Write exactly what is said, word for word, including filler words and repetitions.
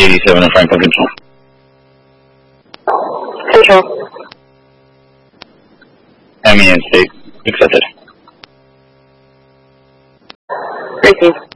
eighty-seven and Franklin Control. Control. M E N state. Accepted. Receive.